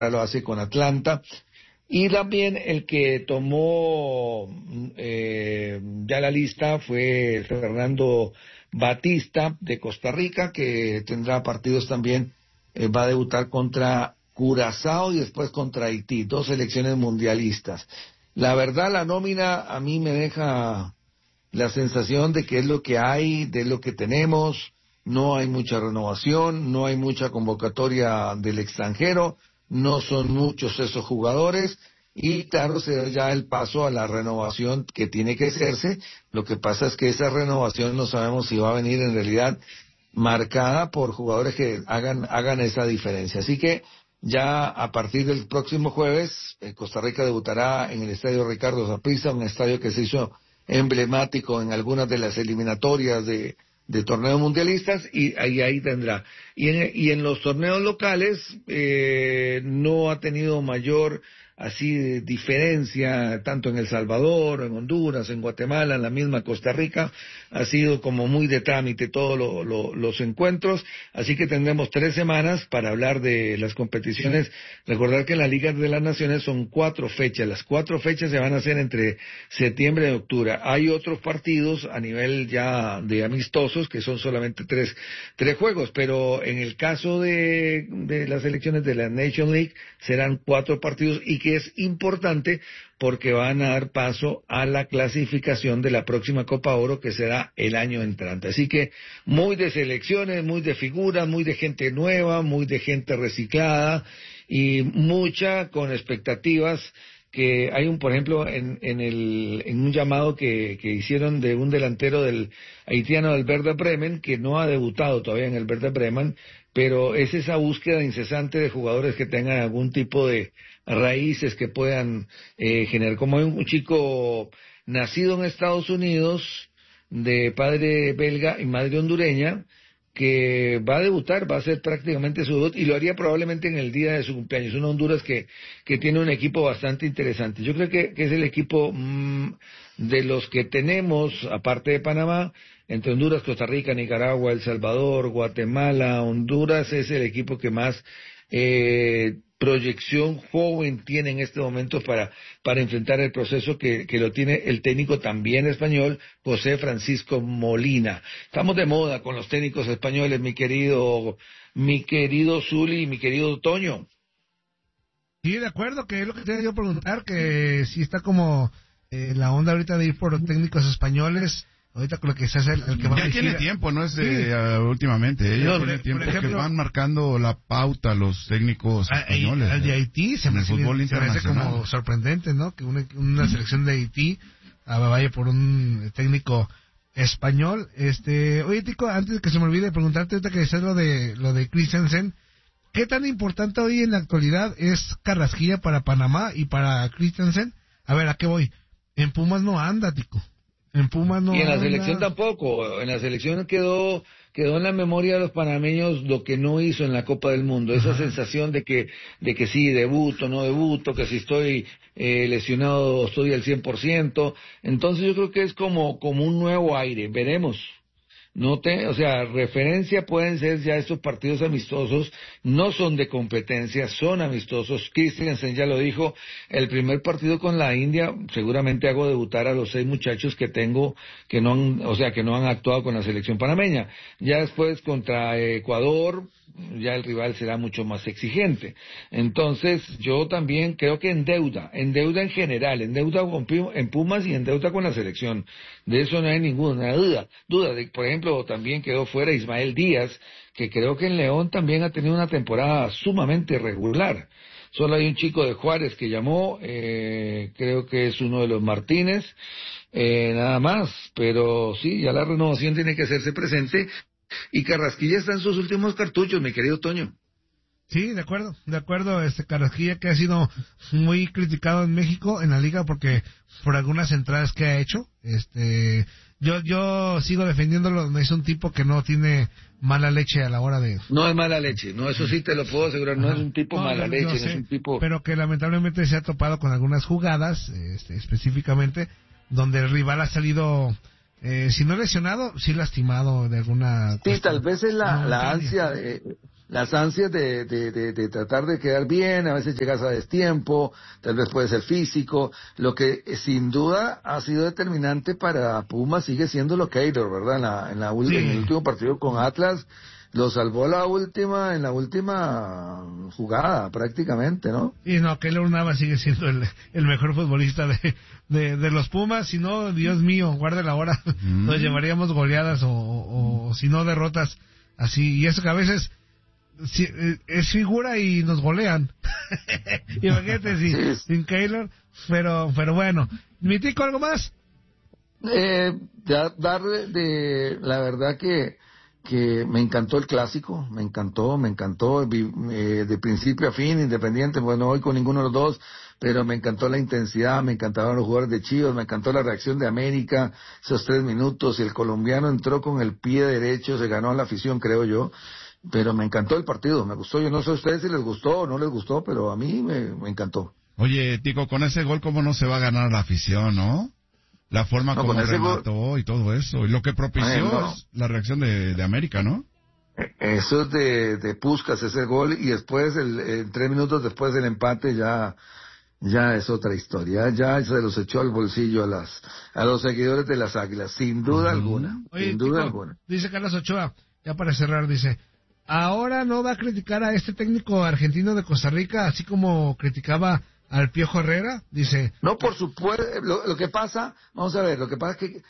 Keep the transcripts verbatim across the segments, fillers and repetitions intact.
lo hace con Atlanta. Y también el que tomó eh, ya la lista fue Fernando Batista de Costa Rica, que tendrá partidos también, eh, va a debutar contra Curazao y después contra Haití, dos selecciones mundialistas. La verdad, la nómina a mí me deja la sensación de que es lo que hay, de lo que tenemos, no hay mucha renovación, no hay mucha convocatoria del extranjero, no son muchos esos jugadores, y claro, se da ya el paso a la renovación que tiene que hacerse. Lo que pasa es que esa renovación no sabemos si va a venir en realidad marcada por jugadores que hagan, hagan esa diferencia. Así que ya a partir del próximo jueves, eh, Costa Rica debutará en el Estadio Ricardo Saprissa, un estadio que se hizo emblemático en algunas de las eliminatorias de de torneos mundialistas, y ahí ahí tendrá. Y en, y en los torneos locales eh, no ha tenido mayor así diferencia, tanto en El Salvador, en Honduras, en Guatemala, en la misma Costa Rica, ha sido como muy de trámite todos lo, lo, los encuentros, así que tendremos tres semanas para hablar de las competiciones. Recordar que en la Liga de las Naciones son cuatro fechas, las cuatro fechas se van a hacer entre septiembre y octubre. Hay otros partidos a nivel ya de amistosos que son solamente tres, tres juegos, pero en el caso de, de las elecciones de la Nation League serán cuatro partidos, y que es importante porque van a dar paso a la clasificación de la próxima Copa Oro, que será el año entrante. Así que muy de selecciones, muy de figuras, muy de gente nueva, muy de gente reciclada, y mucha con expectativas. Que hay un, por ejemplo, en, en, el, en un llamado que, que hicieron de un delantero del haitiano del Werder Bremen, que no ha debutado todavía en el Werder Bremen, pero es esa búsqueda incesante de jugadores que tengan algún tipo de raíces que puedan eh, generar. Como hay un chico nacido en Estados Unidos, de padre belga y madre hondureña, que va a debutar, va a hacer prácticamente su debut, y lo haría probablemente en el día de su cumpleaños. Una Honduras que, que tiene un equipo bastante interesante. Yo creo que, que es el equipo mmm, de los que tenemos, aparte de Panamá, entre Honduras, Costa Rica, Nicaragua, El Salvador, Guatemala, Honduras, es el equipo que más eh, proyección joven tiene en este momento para, para enfrentar el proceso que, que lo tiene el técnico también español, José Francisco Molina. Estamos de moda con los técnicos españoles, mi querido, mi querido Zuli y mi querido Toño. Sí, de acuerdo, que es lo que te iba a preguntar, que si está como eh, la onda ahorita de ir por los técnicos españoles. Ahorita con lo que se hace el, el que va ya a tiene tiempo, no es de, sí. uh, últimamente, ella no, tiene tiempo ejemplo, que van marcando la pauta los técnicos españoles. El de Haití se me, fútbol se me hace como sorprendente, ¿no? Que una, una selección de Haití uh, vaya por un técnico español. Este, oye, Tico, antes de que se me olvide preguntarte ahorita que decías lo de lo de Christensen, ¿qué tan importante hoy en la actualidad es Carrasquilla para Panamá y para Christensen? A ver, ¿a qué voy? En Pumas no anda, Tico. En Pumas no. Y en la anda. selección tampoco. En la selección quedó quedó en la memoria de los panameños lo que no hizo en la Copa del Mundo. Esa Ajá. sensación de que de que sí, debuto, no debuto, que si estoy eh, lesionado estoy al cien por ciento. Entonces yo creo que es como como un nuevo aire. Veremos. No te, o sea, referencia pueden ser ya estos partidos amistosos, no son de competencia, son amistosos. Christensen ya lo dijo, el primer partido con la India, seguramente hago debutar a los seis muchachos que tengo, que no han, o sea, que no han actuado con la selección panameña. Ya después contra Ecuador, ya el rival será mucho más exigente. Entonces, yo también creo que en deuda, en deuda en general, en deuda con, en Pumas y en deuda con la selección. De eso no hay ninguna duda. Duda de, por ejemplo, también quedó fuera Ismael Díaz, que creo que en León también ha tenido una temporada sumamente regular. Solo hay un chico de Juárez que llamó, eh, creo que es uno de los Martínez, eh, nada más. Pero sí, ya la renovación tiene que hacerse presente. Y Carrasquilla está en sus últimos cartuchos, mi querido Toño. Sí, de acuerdo, de acuerdo, este Carrasquilla que ha sido muy criticado en México, en la liga, porque por algunas entradas que ha hecho, este, yo yo sigo defendiéndolo, no es un tipo que no tiene mala leche a la hora de... No es mala leche, no, eso sí te lo puedo asegurar, no Ajá. es un tipo no, mala yo, leche, yo sé, no es un tipo... Pero que lamentablemente se ha topado con algunas jugadas, este, específicamente, donde el rival ha salido... Eh, si no lesionado, sí lastimado de alguna... Sí, tal vez es la, la ansia de, las ansias de, de, de, de tratar de quedar bien, a veces llegas a destiempo, tal vez puede ser físico, lo que eh, sin duda ha sido determinante para Pumas sigue siendo lo Keylor, ¿verdad? En, la, en, la, sí. en el último partido con Atlas, lo salvó la última, en la última jugada, prácticamente, ¿no? Y no, Keylor Navas sigue siendo el, el mejor futbolista de, de, de los Pumas, si no, Dios mío, guarde la hora, mm. nos llevaríamos goleadas o, o, o si no derrotas así, y eso que a veces si, es figura y nos golean. Imagínate si, sí. sin Keylor, pero, pero bueno. ¿Mitico algo más? Eh, ya darle de, la verdad que que me encantó el clásico, me encantó, me encantó, eh, de principio a fin, independiente, bueno, hoy con ninguno de los dos, pero me encantó la intensidad, me encantaban los jugadores de Chivas, me encantó la reacción de América, esos tres minutos, y el colombiano entró con el pie derecho, se ganó a la afición, creo yo, pero me encantó el partido, me gustó, yo no sé a ustedes si les gustó o no les gustó, pero a mí me, me encantó. Oye, Tico, con ese gol, ¿cómo no se va a ganar la afición, no? La forma no, como remató gol... y todo eso. Y lo que propició Ay, no. es la reacción de, de América, ¿no? Eso es de, de Puskás, ese gol. Y después, el, el, tres minutos después del empate, ya ya es otra historia. Ya se los echó al bolsillo a las a los seguidores de las Águilas, sin duda uh-huh. alguna. Oye, sin duda Tico, alguna. Dice Carlos Ochoa, ya para cerrar, dice... Ahora no va a criticar a este técnico argentino de Costa Rica, así como criticaba al Piojo Herrera, dice... No, por supuesto, lo, lo que pasa, vamos a ver, lo que pasa es que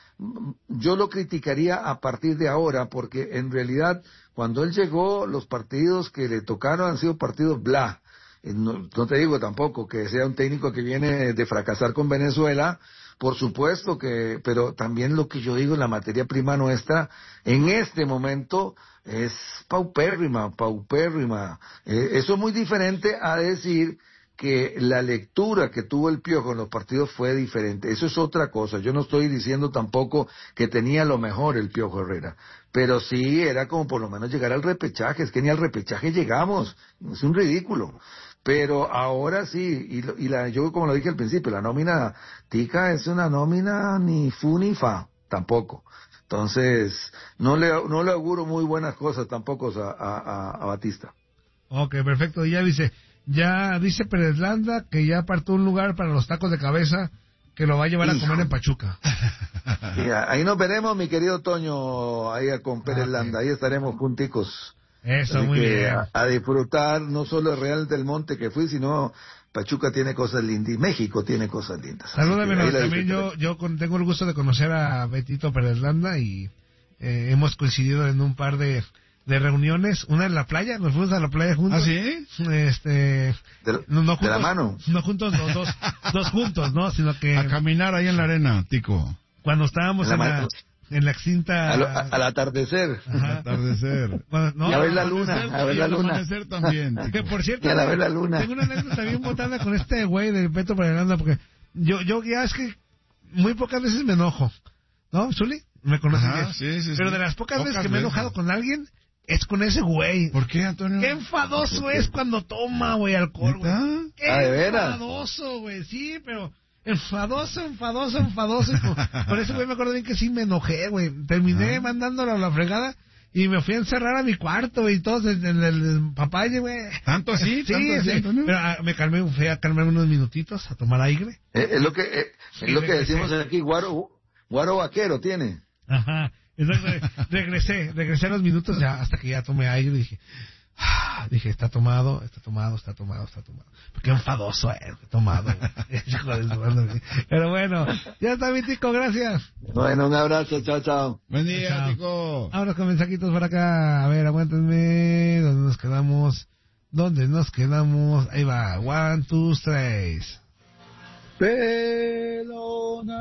yo lo criticaría a partir de ahora, porque en realidad, cuando él llegó, los partidos que le tocaron han sido partidos bla. No, no te digo tampoco que sea un técnico que viene de fracasar con Venezuela, por supuesto que, pero también lo que yo digo, la materia prima nuestra, en este momento, es paupérrima, paupérrima. Eh, eso es muy diferente a decir que la lectura que tuvo el Piojo en los partidos fue diferente. Eso es otra cosa. Yo no estoy diciendo tampoco que tenía lo mejor el Piojo Herrera, pero sí era como por lo menos llegar al repechaje. Es que ni al repechaje llegamos. Es un ridículo. Pero ahora sí, y, y la, yo como lo dije al principio, la nómina tica es una nómina ni fu ni fa, tampoco. Entonces, no le, no le auguro muy buenas cosas tampoco a, a, a Batista. Ok, perfecto. Y ya dice... Ya dice Pérez Landa que ya apartó un lugar para los tacos de cabeza que lo va a llevar Hijo. a comer en Pachuca. Ya, ahí nos veremos, mi querido Toño, ahí con Pérez okay. Landa, ahí estaremos junticos. Eso, Así muy bien. A, a disfrutar no solo el Real del Monte que fui, sino Pachuca tiene cosas lindas y México tiene cosas lindas. Salúdame, no, también yo, yo con, tengo el gusto de conocer a Betito Pérez Landa y eh, hemos coincidido en un par de... de reuniones, una en la playa, nos fuimos a la playa juntos. ¿Ah, sí? Este, de, no, no juntos, de la mano. No juntos, no, dos, dos juntos, ¿no? Sino que... A caminar ahí en la arena, Tico. Cuando estábamos en, en la, en la extinta... Al, a, al atardecer. Ajá. Al atardecer. Bueno, no, y a ver la luna, a ver la luna. Amanecer también, Tico. Que por cierto, y a ver la luna. Tengo una anécdota bien botada con este güey de Beto Pérez, porque yo, yo ya es que muy pocas veces me enojo, ¿no, Zuli? Me conoces Ajá, sí, sí, Pero sí. de las pocas, pocas veces que me he enojado veces. con alguien... Es con ese güey. ¿Por qué, Antonio? Qué enfadoso es cuando toma, güey, alcohol, güey. Qué ah, ¿de veras? enfadoso, güey, sí, pero enfadoso, enfadoso, enfadoso. Por eso, güey, me acuerdo bien que sí me enojé, güey. Terminé ah. mandándolo a la fregada y me fui a encerrar a mi cuarto, güey, y todos en, en el papaye, güey. ¿Tanto así? Sí, ¿Tanto sí. así, Antonio? Pero ah, me calmé, fui a calmarme unos minutitos, a tomar aire. Eh, es lo que, eh, es lo que decimos aquí, guaro, guaro vaquero tiene. Ajá. Entonces, regresé, regresé a los minutos ya hasta que ya tomé aire y dije, ah, dije, está tomado, está tomado, está tomado, está tomado. Porque enfadoso es, tomado. Pero bueno, ya está mi Tico, gracias. Bueno, un abrazo, chao, chao. Buen día, chao. Tico. Vámonos con mensajitos por acá. A ver, aguántenme. ¿Dónde nos quedamos? ¿Dónde nos quedamos? Ahí va, one, two, tres. Pelona,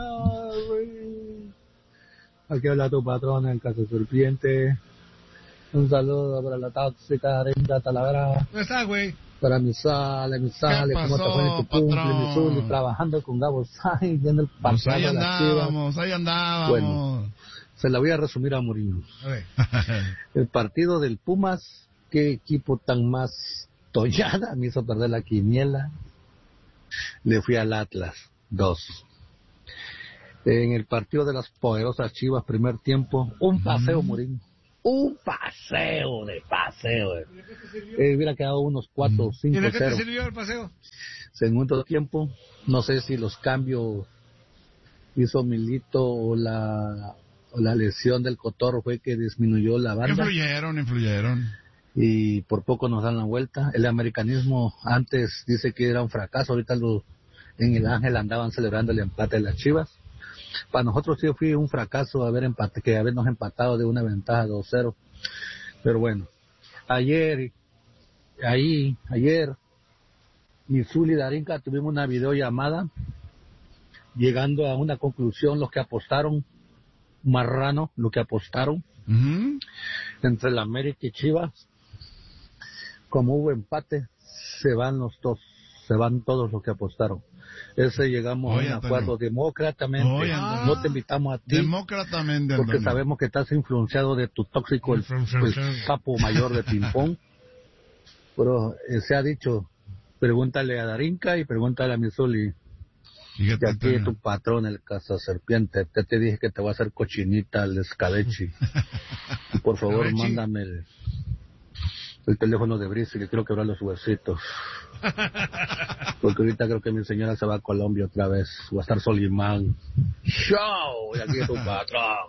aquí habla tu patrón, el caso serpiente. Un saludo para la tóxica Arenda Talavera. ¿Cómo está, güey? Para mi sale, mi sale, ¿cómo te fue en tu cumple, mi Zuli, trabajando con Gabo Sainz, viendo el partido pues ahí de la andábamos, ahí andábamos. Bueno, se la voy a resumir a Mourinho. El partido del Pumas, qué equipo tan más tollada, me hizo perder la quiniela. Le fui al Atlas, dos. En el partido de las poderosas Chivas, primer tiempo, un paseo, mm. Mourinho. un paseo de paseo. Eh. Eh, hubiera quedado unos cuatro o cinco cero. ¿Y de qué te sirvió el paseo? Segundo tiempo, no sé si los cambios hizo Milito o la, o la lesión del Cotorro fue que disminuyó la banda. Influyeron, influyeron. Y por poco nos dan la vuelta. El americanismo antes dice que era un fracaso, ahorita lo, en el Ángel andaban celebrando el empate de las Chivas. Para nosotros sí fue un fracaso haber empate, que habernos empatado de una ventaja dos cero. Pero bueno, ayer, ahí, ayer, Misuli y Darinka tuvimos una videollamada, llegando a una conclusión, los que apostaron, marrano, lo que apostaron, uh-huh. entre la América y Chivas, como hubo empate, se van los dos, se van todos los que apostaron. Ese llegamos Oye, a un acuerdo demócratamente. Oye, no te invitamos a ti. Demócratamente. Porque Antonio. Sabemos que estás influenciado de tu tóxico, el, el capo mayor de ping-pong. Pero eh, se ha dicho, pregúntale a Darinka y pregúntale a Misuli. Y aquí es tu patrón, el caza serpiente. Te, te dije que te va a hacer cochinita al escabechi. Y por favor, mándame el, el teléfono de Brice, que quiero quebrar los huesitos. Porque ahorita creo que mi señora se va a Colombia otra vez. Va a estar Solimán. ¡Show! Y aquí es tu patrón.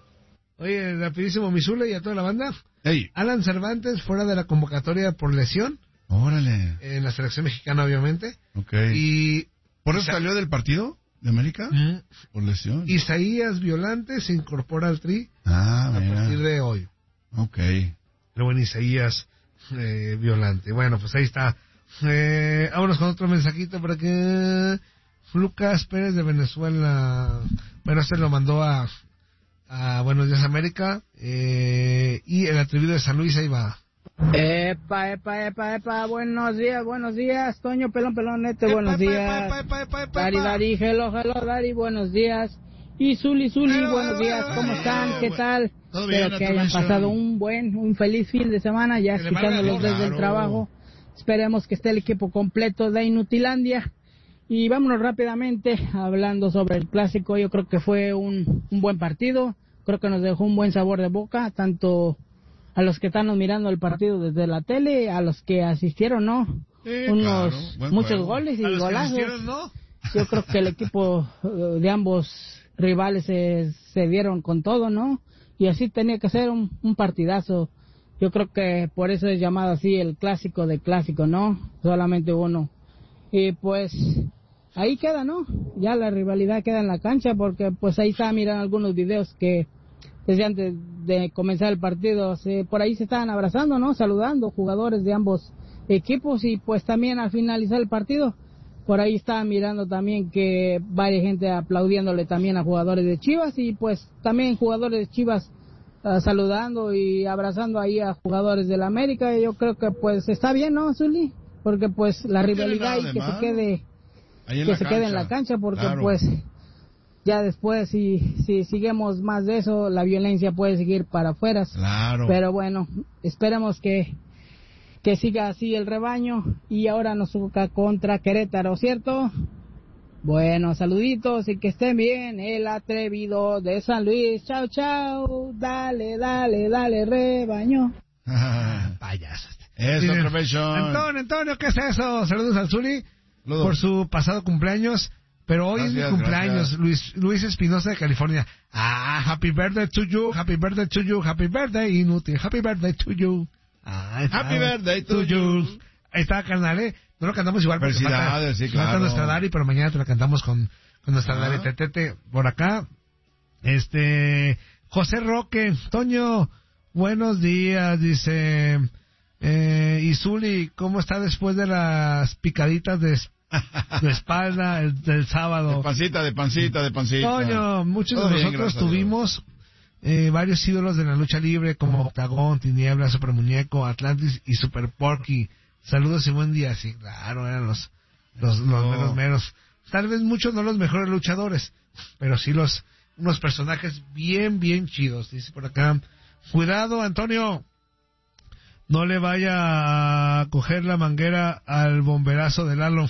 Oye, rapidísimo, Misule y a toda la banda. Hey. Alan Cervantes fuera de la convocatoria por lesión. Órale. En la selección mexicana, obviamente. Ok. Y... ¿Por eso salió del partido de América? ¿Mm? Por lesión. Isaías Violante se incorpora al Tri ah, a mira. partir de hoy. Ok. Pero bueno, Isaías eh, Violante. Bueno, pues ahí está. Eh, vámonos con otro mensajito para que Lucas Pérez de Venezuela, bueno, se lo mandó a, a Buenos Días América, eh, y el atrevido de San Luis ahí va. Epa, epa, epa, epa, buenos días, buenos días, Toño Pelón Pelonete, epa, buenos epa, días, epa, epa, epa, epa, Dari, Dari, hello, hello, Dari, buenos días, y Zuli, Zuli, hello, buenos hello, días, hello, ¿cómo hello, están? Hello, ¿Qué tal? Espero bien, que hayan pasado un buen, un feliz fin de semana, ya escuchándolos desde claro. el trabajo. Esperemos que esté el equipo completo de Inutilandia. Y vámonos rápidamente hablando sobre el clásico. Yo creo que fue un, un buen partido. Creo que nos dejó un buen sabor de boca, tanto a los que están mirando el partido desde la tele, a los que asistieron, ¿no? Eh, Unos claro, muchos juego. goles y a los golazos. Que ¿no? Yo creo que el equipo de ambos rivales se, se dieron con todo, ¿no? Y así tenía que ser un, un partidazo. Yo creo que por eso es llamado así el clásico de clásico, ¿no? Solamente uno. Y pues ahí queda, ¿no? Ya la rivalidad queda en la cancha, porque pues ahí está, miran algunos videos que desde antes de comenzar el partido, se, por ahí se estaban abrazando, ¿no? Saludando jugadores de ambos equipos, y pues también al finalizar el partido, por ahí estaban mirando también que varias gente aplaudiéndole también a jugadores de Chivas, y pues también jugadores de Chivas Uh, saludando y abrazando ahí a jugadores de la América. Y yo creo que pues está bien, ¿no, Zuli? Porque pues la no rivalidad y que se quede que se quede en la cancha, porque claro. pues ya después si si seguimos más de eso, la violencia puede seguir para afuera. Claro. Pero bueno, esperemos que que siga así el rebaño, y ahora nos toca contra Querétaro, ¿cierto? Bueno, saluditos y que estén bien. El atrevido de San Luis. Chao, chao. Dale, dale, dale, rebaño. Payasos. Eso, profesor. Antonio, Antonio, ¿qué es eso? Saludos al Zuli Ludo. Por su pasado cumpleaños. Pero hoy gracias, es mi cumpleaños. Gracias. Luis Luis Espinosa de California. Ah, happy birthday to you. Happy birthday to you. Happy birthday, inútil. Happy birthday to you. Ah, happy birthday to, to you. you. Ahí está, carnal, ¿eh? No lo cantamos igual porque falta, sí, claro. falta nuestra Dari, pero mañana te la cantamos con, con nuestra Dari. Tetete, por acá. Este, José Roque, Toño, buenos días, dice, eh, y Zuli, ¿cómo está después de las picaditas de, de espalda el, del sábado? De pancita, de pancita, de pancita. Toño, muchos Todo de bien, nosotros tuvimos eh, varios ídolos de la lucha libre como Octagón, Tiniebla, Super Muñeco, Atlantis y Super Porky. Saludos y buen día. Sí, claro, eran los los, los oh. meros meros. Tal vez muchos no los mejores luchadores, pero sí los unos personajes bien, bien chidos. Dice por acá, cuidado, Antonio, no le vaya a coger la manguera al bomberazo de Lalo.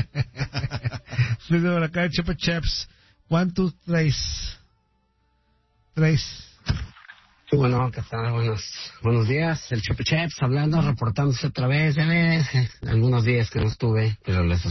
Dice por acá, Chepe Cheps, one, two, tres. Tres. Bueno, ¿qué tal? Buenos, buenos días. El Chepe Cheps hablando, reportándose otra vez. Ya ves, algunos días que no estuve, pero les